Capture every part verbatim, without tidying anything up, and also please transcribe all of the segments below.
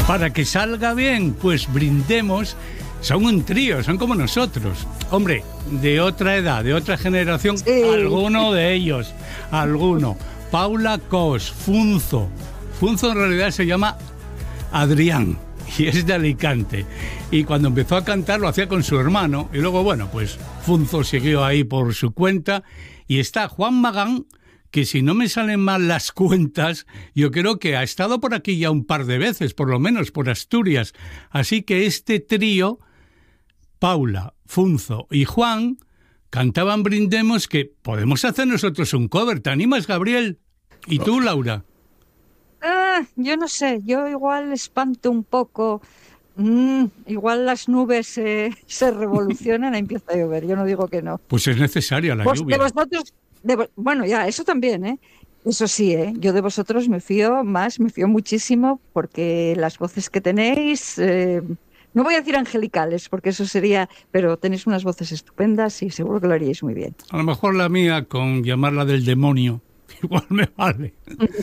Para que salga bien, pues brindemos. Son un trío, son como nosotros. Hombre, de otra edad, de otra generación, sí. Alguno de ellos, alguno. Paula Cos, Funzo. Funzo en realidad se llama Adrián y es de Alicante. Y cuando empezó a cantar lo hacía con su hermano. Y luego, bueno, pues Funzo siguió ahí por su cuenta. Y está Juan Magán, que si no me salen mal las cuentas, yo creo que ha estado por aquí ya un par de veces, por lo menos por Asturias. Así que este trío, Paula, Funzo y Juan, cantaban Brindemos, que podemos hacer nosotros un cover. ¿Te animas, Gabriel? ¿Y tú, Laura? Ah, yo no sé, yo igual espanto un poco. Mm, igual las nubes eh, se revolucionan y empieza a llover. Yo no digo que no. Pues es necesaria la Pues lluvia. De vosotros... De, bueno, ya, eso también, ¿eh? Eso sí, ¿eh? Yo de vosotros me fío más, me fío muchísimo, porque las voces que tenéis, eh, no voy a decir angelicales, porque eso sería, pero tenéis unas voces estupendas y seguro que lo haríais muy bien. A lo mejor la mía, con llamarla del demonio, igual me vale.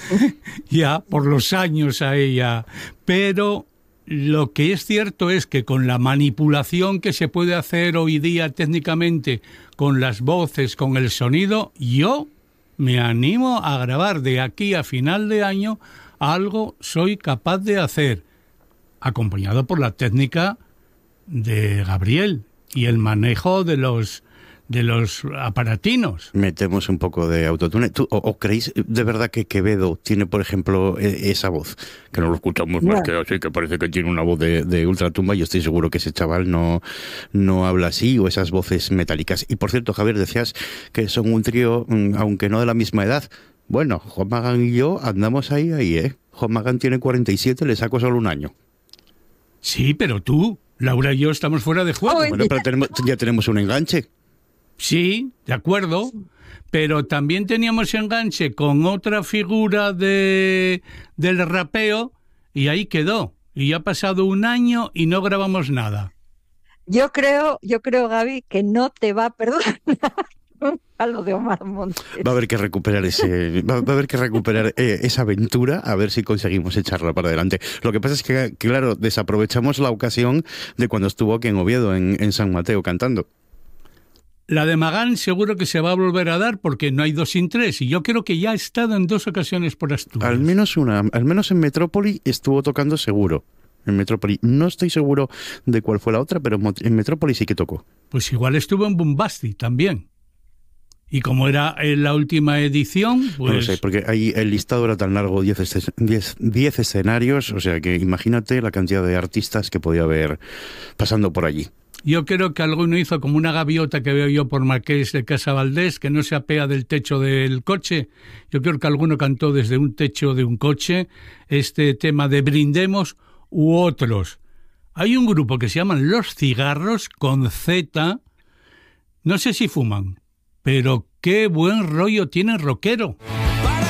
Ya, por los años a ella. Pero lo que es cierto es que con la manipulación que se puede hacer hoy día técnicamente, con las voces, con el sonido, yo me animo a grabar de aquí a final de año algo soy capaz de hacer, acompañado por la técnica de Gabriel y el manejo de los de los aparatinos. Metemos un poco de autotune. ¿Tú, o, o creéis de verdad que Quevedo tiene, por ejemplo, esa voz? Que no lo escuchamos más que así, que parece que tiene una voz de, de ultratumba. Yo estoy seguro que ese chaval no, no habla así, o esas voces metálicas. Y por cierto, Javier, decías que son un trío, aunque no de la misma edad. Bueno, Juan Magán y yo andamos ahí, ahí, ¿eh? Juan Magán tiene cuarenta y siete, le saco solo un año. Sí, pero tú, Laura y yo estamos fuera de juego. Bueno, pero tenemos, ya tenemos un enganche. Sí, de acuerdo, pero también teníamos enganche con otra figura de del rapeo y ahí quedó. Y ya ha pasado un año y no grabamos nada. Yo creo, yo creo, Gaby, que no te va a perdonar a lo de Omar Montes. Va a haber que recuperar ese, va, va a haber que recuperar eh, esa aventura, a ver si conseguimos echarla para adelante. Lo que pasa es que, claro, desaprovechamos la ocasión de cuando estuvo aquí en Oviedo, en, en San Mateo, cantando. La de Magán seguro que se va a volver a dar porque no hay dos sin tres y yo creo que ya ha estado en dos ocasiones por Asturias. Al menos una, al menos en Metrópoli estuvo tocando seguro. En Metrópoli no estoy seguro de cuál fue la otra, pero en Metrópoli sí que tocó. Pues igual estuvo en Bombasti también. Y como era en la última edición, pues... No sé, porque ahí el listado era tan largo, diez escenarios, o sea que imagínate la cantidad de artistas que podía haber pasando por allí. Yo creo que alguno hizo como una gaviota que veo yo por Marqués de Casa Valdés, que no se apea del techo del coche. Yo creo que alguno cantó desde un techo de un coche este tema de Brindemos u otros. Hay un grupo que se llaman Los Cigarros, con Z. No sé si fuman, pero qué buen rollo tienen rockero.